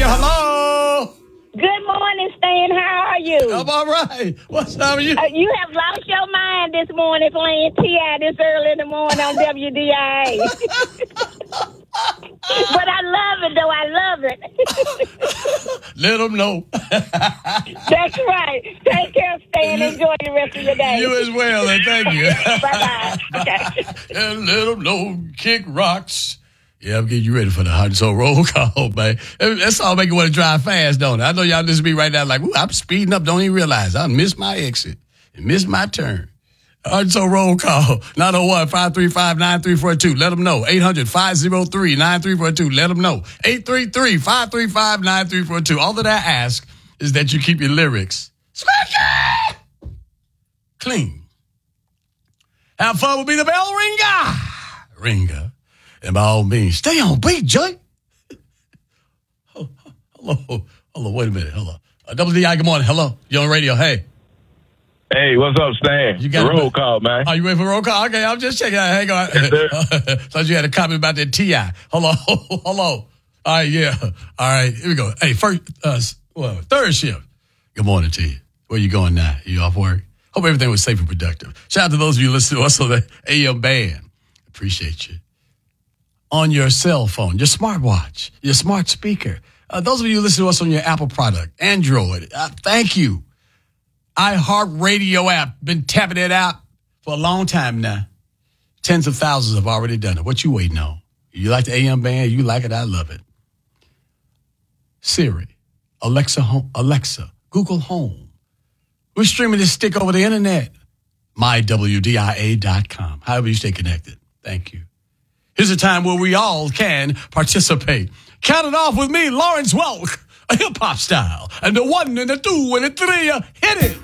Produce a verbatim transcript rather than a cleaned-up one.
Hello. Good morning, Stan. How are you? I'm all right. What's up with you? Uh, you have lost your mind this morning playing T I this early in the morning on W D I A. But I love it, though. I love it. Let them know. That's right. Take care, Stan. Enjoy the rest of your day. You as well, and thank you. Bye-bye. Okay. And let them know. Kick rocks. Yeah, I'm getting you ready for the Heart and Soul roll call, man. That's all make you want to drive fast, don't it? I know y'all listen to me right now like, ooh, I'm speeding up, don't even realize. I missed my exit and missed my turn. Heart and Soul roll call, nine oh one, five three five, nine three four two. Let them know. eight hundred, five oh three, nine three four two. Let them know. eight three three, five three five, nine three four two. All that I ask is that you keep your lyrics smacky clean. Have fun with me, the bell ringer. Ringer. And by all means, stay on beat, Jay. Hello, hello, hello, wait a minute, hello. Uh, W D I, good morning, hello. You on radio, hey. Hey, what's up, Stan? You got the roll call, man. Are you ready for roll call? Okay, I'm just checking out. Hang on. Yes, Thought you had a comment about that T I. Hello, hello. All right, yeah. All right, here we go. Hey, first, uh, well, third shift. Good morning to you. Where you going now? You off work? Hope everything was safe and productive. Shout out to those of you listening to us on the A M band. Appreciate you. On your cell phone, your smartwatch, your smart speaker. Uh, those of you listening to us on your Apple product, Android, uh, thank you. iHeartRadio app, been tapping it out for a long time now. Tens of thousands have already done it. What you waiting on? You like the A M band? You like it? I love it. Siri, Alexa, home, Alexa, Google Home. We're streaming this stick over the internet. my W D I A dot com. However you stay connected. Thank you. Here's a time where we all can participate. Count it off with me, Lawrence Welk, a hip-hop style. And the one and the two and the three, hit it.